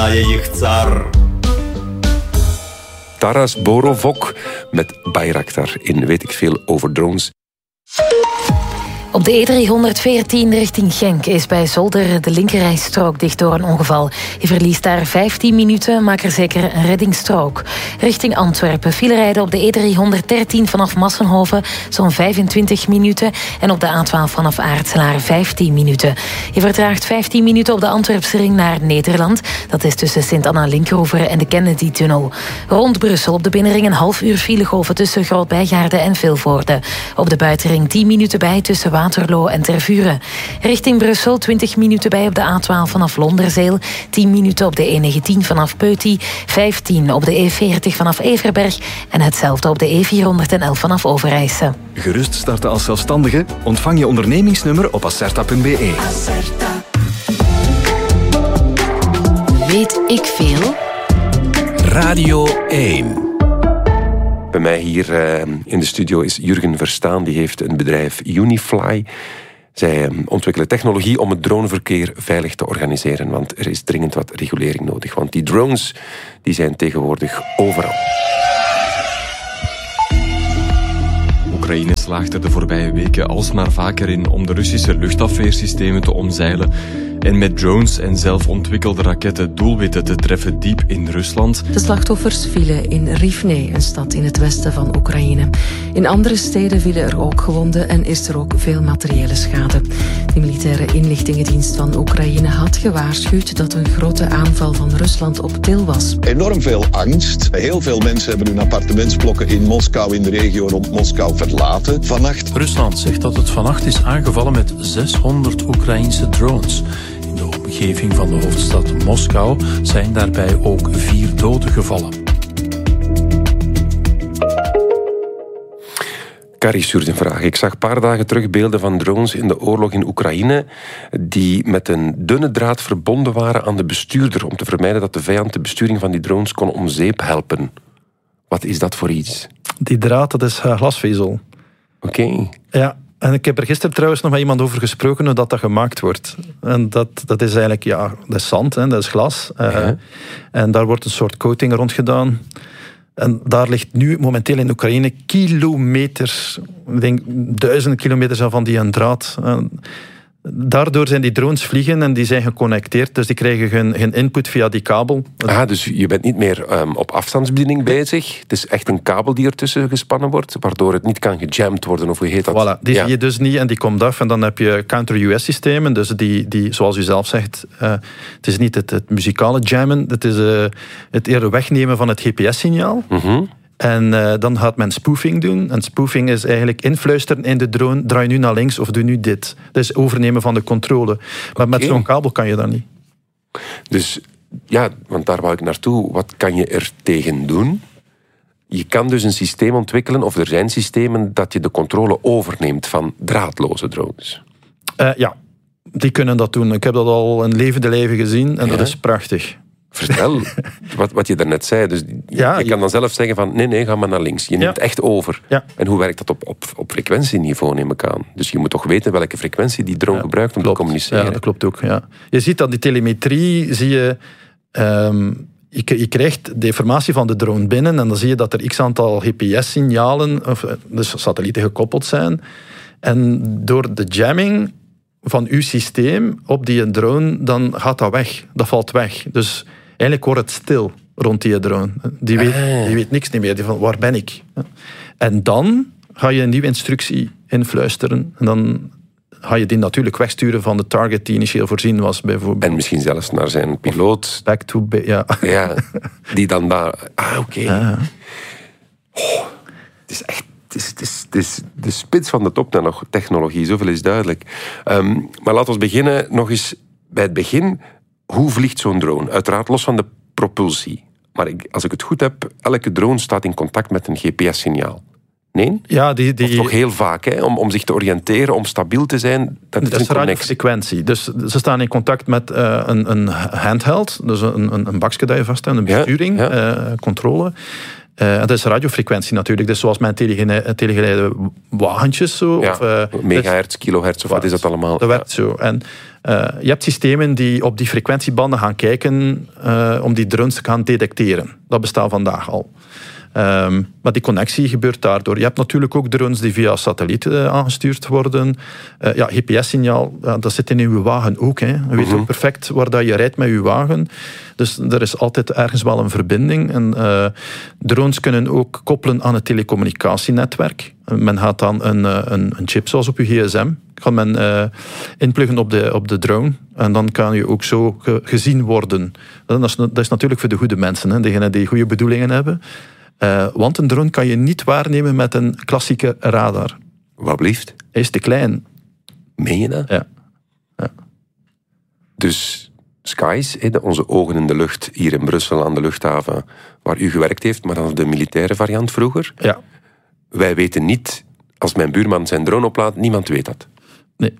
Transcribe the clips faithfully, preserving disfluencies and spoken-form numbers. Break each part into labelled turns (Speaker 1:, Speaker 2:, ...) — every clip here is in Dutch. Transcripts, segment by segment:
Speaker 1: Taras Borovok met Bayraktar in Weet ik veel over drones.
Speaker 2: Op de E driehonderdveertien richting Genk is bij Zolder de linkerrijstrook dicht door een ongeval. Je verliest daar vijftien minuten, maak er zeker een reddingsstrook. Richting Antwerpen file rijden op de E driehonderddertien vanaf Massenhoven zo'n vijfentwintig minuten en op de A twaalf vanaf Aartselaar vijftien minuten. Je vertraagt vijftien minuten op de Antwerpse ring naar Nederland. Dat is tussen Sint-Anna-Linkeroever en de Kennedy-tunnel. Rond Brussel op de binnenring een half uur filegolven tussen Groot-Bijgaarden en Vilvoorde. Op de buitenring tien minuten bij tussen Waterloo en Tervuren. Richting Brussel twintig minuten bij op de A twaalf vanaf Londerzeel, tien minuten op de E negentien vanaf Peuty, vijftien op de E veertig vanaf Everberg en hetzelfde op de E vierhonderdelf vanaf Overijse.
Speaker 3: Gerust starten als zelfstandige? Ontvang je ondernemingsnummer op acerta punt b e.
Speaker 4: Acerta. Weet ik veel?
Speaker 1: Radio één. Bij mij hier uh, in de studio is Jurgen Verstaan. Die heeft een bedrijf Unifly. Zij uh, ontwikkelen technologie om het droneverkeer veilig te organiseren. Want er is dringend wat regulering nodig. Want die drones die zijn tegenwoordig overal.
Speaker 5: Oekraïne slaagt er de voorbije weken alsmaar vaker in om de Russische luchtafweersystemen te omzeilen en met drones en zelfontwikkelde raketten doelwitten te treffen diep in Rusland.
Speaker 6: De slachtoffers vielen in Rivne, een stad in het westen van Oekraïne. In andere steden vielen er ook gewonden en is er ook veel materiële schade. De militaire inlichtingendienst van Oekraïne had gewaarschuwd dat een grote aanval van Rusland op til was.
Speaker 7: Enorm veel angst. Heel veel mensen hebben hun appartementsblokken in Moskou, in de regio rond Moskou, verlaten vannacht.
Speaker 8: Rusland zegt dat het vannacht is aangevallen met zeshonderd Oekraïnse drones. In de omgeving van de hoofdstad Moskou zijn daarbij ook vier doden gevallen.
Speaker 1: Carrie stuurt een vraag. Ik zag een paar dagen terug beelden van drones in de oorlog in Oekraïne die met een dunne draad verbonden waren aan de bestuurder om te vermijden dat de vijand de besturing van die drones kon om zeep helpen. Wat is dat voor iets?
Speaker 9: Die draad, dat is glasvezel.
Speaker 1: Oké. Okay.
Speaker 9: Ja, en ik heb er gisteren trouwens nog met iemand over gesproken hoe dat, dat gemaakt wordt. En dat, dat is eigenlijk, ja, dat is zand, hè, dat is glas. Uh, ja. En daar wordt een soort coating rond gedaan. En daar ligt nu momenteel in Oekraïne kilometers, ik denk duizenden kilometers van die een draad. En daardoor zijn die drones vliegen en die zijn geconnecteerd, dus die krijgen hun, hun input via die kabel.
Speaker 1: Ah, dus je bent niet meer um, op afstandsbediening bezig. Het is echt een kabel die ertussen gespannen wordt, waardoor het niet kan gejamd worden, of hoe heet dat?
Speaker 9: Voilà, die ja. zie je dus niet en die komt af. En dan heb je counter-U S systemen, dus die, die zoals u zelf zegt, uh, het is niet het, het muzikale jammen, het is uh, het eerder wegnemen van het G P S-signaal.
Speaker 1: Mm-hmm.
Speaker 9: En uh, dan gaat men spoofing doen. En spoofing is eigenlijk influisteren in de drone. Draai nu naar links of doe nu dit. Dat is overnemen van de controle. Maar okay. met zo'n kabel kan je dat niet.
Speaker 1: Dus ja, want daar wou ik naartoe. Wat kan je er tegen doen? Je kan dus een systeem ontwikkelen, of er zijn systemen, dat je de controle overneemt van draadloze drones.
Speaker 9: Uh, ja, die kunnen dat doen. Ik heb dat al in levende lijve gezien en ja. dat is prachtig.
Speaker 1: Vertel, wat, wat je daarnet zei. Dus ja, je kan dan zelf zeggen van, nee, nee, ga maar naar links. Je neemt ja. echt over. Ja. En hoe werkt dat op, op, op frequentieniveau, neem ik aan? Dus je moet toch weten welke frequentie die drone ja, gebruikt om
Speaker 9: klopt.
Speaker 1: te communiceren.
Speaker 9: Ja, dat klopt ook. Ja. Je ziet dat die telemetrie, zie je, um, je... Je krijgt de informatie van de drone binnen en dan zie je dat er x aantal G P S-signalen, of dus satellieten gekoppeld zijn. En door de jamming van uw systeem op die drone, dan gaat dat weg. Dat valt weg. Dus eigenlijk wordt het stil rond die drone. Die weet, ah. die weet niks niet meer. Die van, waar ben ik? En dan ga je een nieuwe instructie influisteren. En dan ga je die natuurlijk wegsturen van de target die initieel voorzien was, bijvoorbeeld.
Speaker 1: En misschien zelfs naar zijn piloot.
Speaker 9: Back to... Be- ja.
Speaker 1: ja. Die dan daar... Ah, oké. Okay. Ah. Oh, het is echt... Het is, het, is, het is de spits van de toptechnologie, zoveel is duidelijk. Um, maar laten we beginnen nog eens bij het begin. Hoe vliegt zo'n drone? Uiteraard los van de propulsie. Maar ik, als ik het goed heb, elke drone staat in contact met een G P S-signaal. Nee?
Speaker 9: Ja, die, die...
Speaker 1: Of toch heel vaak, hè? Om, om zich te oriënteren, om stabiel te zijn. Dat,
Speaker 9: dat is een radiofrequentie. Dus ze staan in contact met uh, een, een handheld, dus een, een, een bakje dat je vasthoudt, een besturing, ja, ja. Uh, controle. Uh, dat is radiofrequentie natuurlijk. Dus zoals mijn telegeleide, telegeleide wagentjes. Zo,
Speaker 1: ja,
Speaker 9: of, uh,
Speaker 1: megahertz, kilohertz, of wat is dat allemaal?
Speaker 9: Dat werkt ja. zo. En uh, je hebt systemen die op die frequentiebanden gaan kijken uh, om die drones te gaan detecteren. Dat bestaat vandaag al. Um, maar die connectie gebeurt daardoor. Je hebt natuurlijk ook drones die via satelliet uh, aangestuurd worden. Uh, ja, G P S-signaal, uh, dat zit in uw wagen ook. Hè. Je weet mm-hmm. ook perfect waar dat je rijdt met je wagen. Dus er is altijd ergens wel een verbinding. En, uh, drones kunnen ook koppelen aan het telecommunicatienetwerk. Men gaat dan een, een, een chip zoals op je gsm, kan men uh, inpluggen op de, op de drone. En dan kan je ook zo ge, gezien worden. Dat is, dat is natuurlijk voor de goede mensen, hè, degenen die goede bedoelingen hebben. Uh, want een drone kan je niet waarnemen met een klassieke radar.
Speaker 1: Wat blieft?
Speaker 9: Hij is te klein.
Speaker 1: Meen je dat?
Speaker 9: Ja. ja.
Speaker 1: Dus Skies, onze ogen in de lucht, hier in Brussel aan de luchthaven, waar u gewerkt heeft, maar dan de militaire variant vroeger.
Speaker 9: Ja.
Speaker 1: Wij weten niet, als mijn buurman zijn drone oplaadt, niemand weet dat.
Speaker 9: Nee.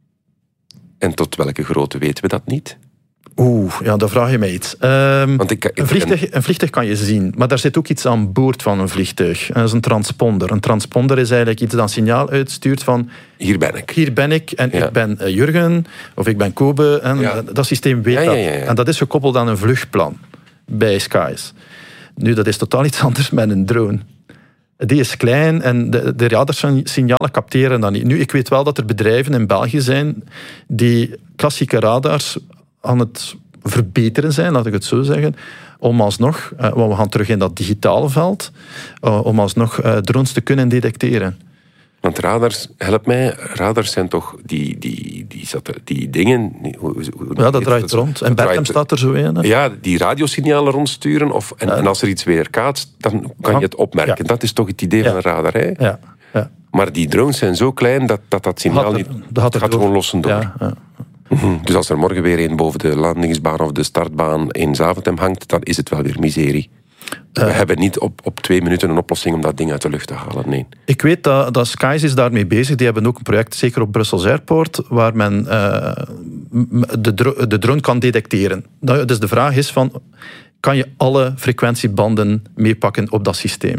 Speaker 1: En tot welke grootte weten we dat niet?
Speaker 9: Oeh, ja, dan vraag je mij iets. Um,
Speaker 1: Want ik, ik,
Speaker 9: een, vliegtuig, een vliegtuig kan je zien, maar daar zit ook iets aan boord van een vliegtuig. Dat is een transponder. Een transponder is eigenlijk iets dat een signaal uitstuurt van...
Speaker 1: Hier ben ik.
Speaker 9: Hier ben ik en ja. ik ben uh, Jurgen, of ik ben Kobe. En ja. Dat systeem weet ja, dat. Ja, ja, ja. En dat is gekoppeld aan een vluchtplan bij Skies. Nu, dat is totaal iets anders met een drone. Die is klein en de, de radarsignalen capteren dat niet. Nu, ik weet wel dat er bedrijven in België zijn die klassieke radars aan het verbeteren zijn, laat ik het zo zeggen, om alsnog, uh, want we gaan terug in dat digitale veld, uh, om alsnog uh, drones te kunnen detecteren.
Speaker 1: Want radars, help mij, radars zijn toch die, die, die, die, die dingen... Hoe, hoe,
Speaker 9: ja, dat draait dat rond. En Berkham staat er zo in. Hè?
Speaker 1: Ja, die radiosignalen rondsturen. Of, en, ja. en als er iets weer kaatst, dan kan je het opmerken. Ja. Dat is toch het idee ja. van een radar, hè?
Speaker 9: Ja. Ja.
Speaker 1: Maar die drones zijn zo klein dat dat, dat signaal niet...
Speaker 9: Dat gaat,
Speaker 1: gaat gewoon lossen door. Ja, ja. Mm-hmm. Dus als er morgen weer een boven de landingsbaan of de startbaan in Zaventem hangt, dan is het wel weer miserie. We uh, hebben niet op, op twee minuten een oplossing om dat ding uit de lucht te halen, nee.
Speaker 9: Ik weet dat, dat Skies is daarmee bezig. Die hebben ook een project, zeker op Brussels Airport, waar men uh, de, dro- de drone kan detecteren. Dus de vraag is van, kan je alle frequentiebanden meepakken op dat systeem?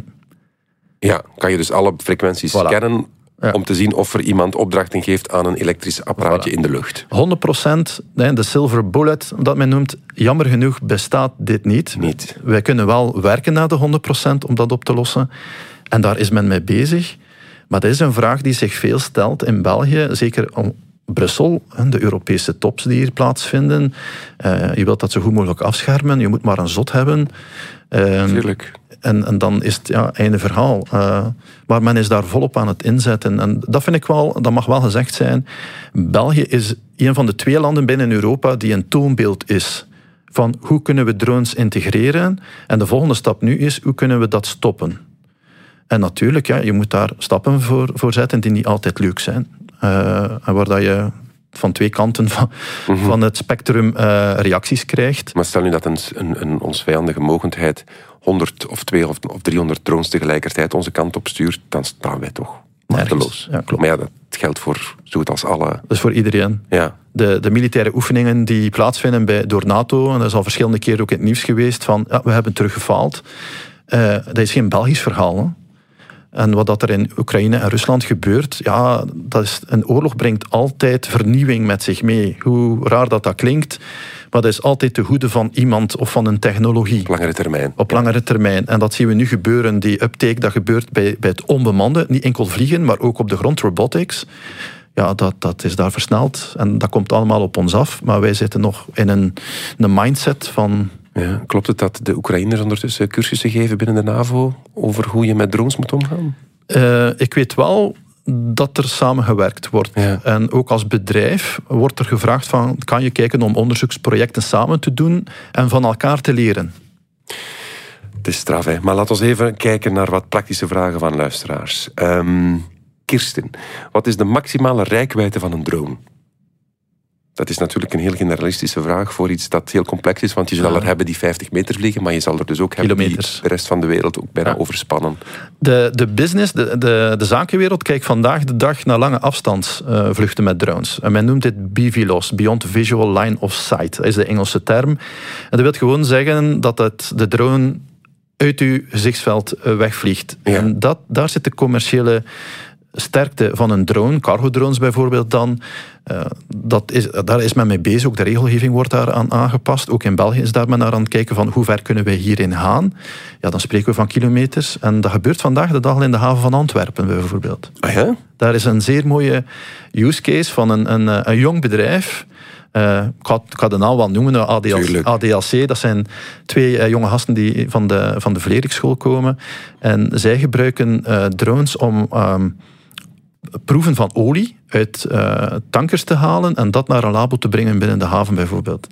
Speaker 1: Ja, kan je dus alle frequenties voilà. scannen... Ja. Om te zien of er iemand opdrachten geeft aan een elektrisch apparaatje voilà. in de lucht.
Speaker 9: honderd procent, de silver bullet, dat men noemt, jammer genoeg bestaat dit niet.
Speaker 1: niet.
Speaker 9: Wij kunnen wel werken naar de honderd procent om dat op te lossen. En daar is men mee bezig. Maar dat is een vraag die zich veel stelt in België, zeker om Brussel, de Europese tops die hier plaatsvinden. Uh, je wilt dat zo goed mogelijk afschermen, je moet maar een zot hebben. Uh,
Speaker 1: Tuurlijk.
Speaker 9: En, en dan is het ja, einde verhaal. Uh, maar men is daar volop aan het inzetten. En dat vind ik wel, dat mag wel gezegd zijn. België is een van de twee landen binnen Europa die een toonbeeld is van hoe kunnen we drones integreren. En de volgende stap nu is, hoe kunnen we dat stoppen? En natuurlijk, ja, je moet daar stappen voor, voor zetten die niet altijd leuk zijn. Uh, en waar dat je van twee kanten van, mm-hmm. van het spectrum uh, reacties krijgt.
Speaker 1: Maar stel nu dat een, een, een ons vijandige mogendheid honderd of tweehonderd of driehonderd drones tegelijkertijd onze kant op stuurt, dan staan wij toch machteloos.
Speaker 9: Ja, klopt.
Speaker 1: Maar ja, dat geldt voor zo goed als alle...
Speaker 9: Dat is voor iedereen.
Speaker 1: Ja.
Speaker 9: De, de militaire oefeningen die plaatsvinden bij, door NATO, en dat is al verschillende keren ook in het nieuws geweest, van ja, we hebben teruggefaald. Uh, dat is geen Belgisch verhaal, hè. En wat dat er in Oekraïne en Rusland gebeurt, ja, dat is, een oorlog brengt altijd vernieuwing met zich mee. Hoe raar dat dat klinkt, maar dat is altijd te goede van iemand of van een technologie.
Speaker 1: Op langere termijn.
Speaker 9: Op langere termijn. En dat zien we nu gebeuren, die uptake, dat gebeurt bij, bij het onbemande, niet enkel vliegen, maar ook op de grond, robotics. Ja, dat, dat is daar versneld en dat komt allemaal op ons af, maar wij zitten nog in een, een mindset van...
Speaker 1: Ja, klopt het dat de Oekraïners ondertussen cursussen geven binnen de NAVO over hoe je met drones moet omgaan?
Speaker 9: Uh, ik weet wel dat er samengewerkt wordt.
Speaker 1: Ja.
Speaker 9: En ook als bedrijf wordt er gevraagd van, kan je kijken om onderzoeksprojecten samen te doen en van elkaar te leren.
Speaker 1: Het is straf, hè. Maar laten we even kijken naar wat praktische vragen van luisteraars. Um, Kirsten, wat is de maximale reikwijdte van een drone? Dat is natuurlijk een heel generalistische vraag voor iets dat heel complex is, want je zal er hebben die vijftig meter vliegen, maar je zal er dus ook hebben die de rest van de wereld ook bijna ja. overspannen.
Speaker 9: De, de business, de, de, de zakenwereld kijkt vandaag de dag naar lange afstandsvluchten uh, met drones. En men noemt dit B V L O S, Beyond Visual Line of Sight. Dat is de Engelse term. En dat wil gewoon zeggen dat het, de drone uit uw gezichtsveld wegvliegt.
Speaker 1: Ja.
Speaker 9: En dat, daar zit de commerciële sterkte van een drone, cargo-drones bijvoorbeeld dan. Uh, dat is, daar is men mee bezig, ook de regelgeving wordt daar aan aangepast. Ook in België is daar men naar aan het kijken van hoe ver kunnen wij hierin gaan. Ja, dan spreken we van kilometers. En dat gebeurt vandaag de dag al in de haven van Antwerpen bijvoorbeeld.
Speaker 1: Ah ja?
Speaker 9: Daar is een zeer mooie use case van een, een, een jong bedrijf. Uh, ik, ga, ik ga de naam wel noemen, A D L C. A D L C, dat zijn twee uh, jonge gasten die van de, van de Vleriksschool komen. En zij gebruiken uh, drones om um, proeven van olie uit uh, tankers te halen en dat naar een labo te brengen binnen de haven bijvoorbeeld.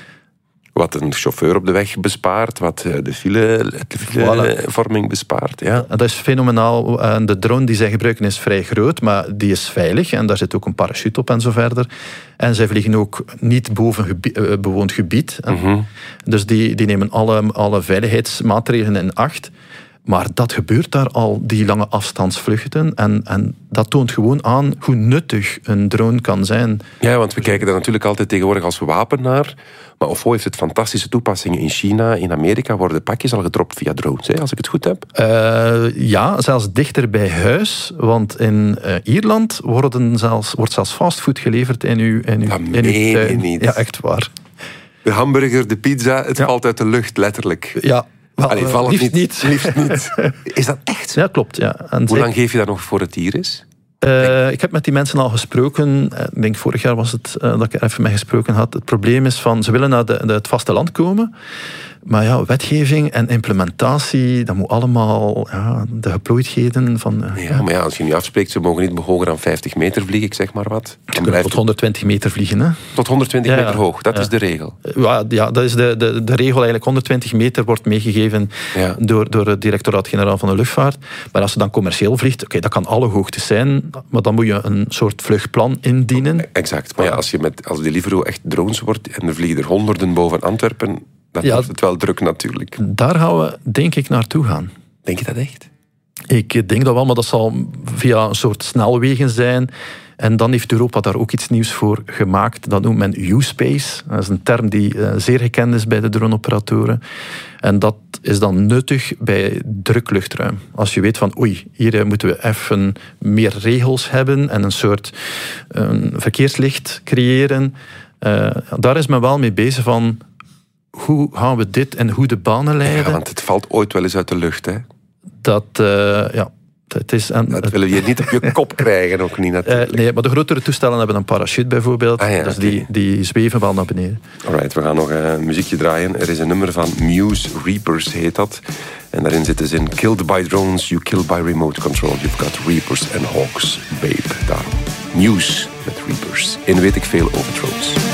Speaker 1: Wat een chauffeur op de weg bespaart, wat de file, de filevorming voilà. bespaart. Ja.
Speaker 9: Dat is fenomenaal. En de drone die zij gebruiken is vrij groot, maar die is veilig en daar zit ook een parachute op en zo verder. En zij vliegen ook niet boven gebied, uh, bewoond gebied.
Speaker 1: Mm-hmm.
Speaker 9: Dus die, die nemen alle, alle veiligheidsmaatregelen in acht. Maar dat gebeurt daar al, die lange afstandsvluchten. En, en dat toont gewoon aan hoe nuttig een drone kan zijn.
Speaker 1: Ja, want we kijken daar natuurlijk altijd tegenwoordig als wapen naar. Maar Ofo heeft het fantastische toepassingen in China. In Amerika worden pakjes al gedropt via drones, hè, als ik het goed heb.
Speaker 9: Uh, ja, zelfs dichter bij huis. Want in uh, Ierland worden zelfs, wordt zelfs fastfood geleverd in uw, in uw,
Speaker 1: dat
Speaker 9: in uw tuin.
Speaker 1: Niet.
Speaker 9: Ja, echt waar.
Speaker 1: De hamburger, de pizza, het ja. valt uit de lucht, letterlijk.
Speaker 9: Ja.
Speaker 1: Well, Allee, val
Speaker 9: liefst
Speaker 1: niet.
Speaker 9: niet.
Speaker 1: Liefst niet. Is dat echt?
Speaker 9: Ja, klopt. Ja. En
Speaker 1: Hoe
Speaker 9: zij...
Speaker 1: lang geef je dat nog voor het hier is?
Speaker 9: Uh, ik heb met die mensen al gesproken. Ik denk vorig jaar was het uh, dat ik er even mee gesproken had. Het probleem is van, ze willen naar de, de, het vasteland komen. Maar ja, wetgeving en implementatie, dat moet allemaal ja, de geplooidheden van... Uh,
Speaker 1: ja, maar ja, als je nu afspreekt, ze mogen niet hoger dan vijftig meter vliegen, ik zeg maar wat.
Speaker 9: Ze kunnen tot honderdtwintig meter vliegen, hè?
Speaker 1: Tot honderdtwintig
Speaker 9: ja,
Speaker 1: meter hoog, dat
Speaker 9: ja.
Speaker 1: is de regel.
Speaker 9: Ja, ja dat is de, de, de regel eigenlijk. honderdtwintig meter wordt meegegeven ja. door, door het directoraat-generaal van de luchtvaart. Maar als je dan commercieel vliegt, oké, okay, dat kan alle hoogtes zijn, maar dan moet je een soort vluchtplan indienen.
Speaker 1: Exact, maar ja, als je met als Deliveroo echt drones wordt en er vliegen er honderden boven Antwerpen, dan ja, wordt het wel druk natuurlijk.
Speaker 9: Daar gaan we, denk ik, naartoe gaan.
Speaker 1: Denk je dat echt?
Speaker 9: Ik denk dat wel, maar dat zal via een soort snelwegen zijn. En dan heeft Europa daar ook iets nieuws voor gemaakt. Dat noemt men U-Space. Dat is een term die uh, zeer gekend is bij de droneoperatoren. En dat is dan nuttig bij druk luchtruim. Als je weet van, oei, hier moeten we even meer regels hebben en een soort een verkeerslicht creëren. Uh, daar is men wel mee bezig van... Hoe gaan we dit en hoe de banen leiden?
Speaker 1: Ja, want het valt ooit wel eens uit de lucht, hè?
Speaker 9: Dat, uh, ja... Het is een,
Speaker 1: dat willen je niet op je kop krijgen, ook niet natuurlijk.
Speaker 9: Uh, nee, maar de grotere toestellen hebben een parachute bijvoorbeeld. Ah, ja, dus okay. die, die zweven wel naar beneden.
Speaker 1: Alright, we gaan nog een muziekje draaien. Er is een nummer van Muse, Reapers heet dat. En daarin zit de zin: Killed by drones, you kill by remote control. You've got Reapers and Hawks, babe. Daarom. Muse met Reapers. En weet ik veel over drones.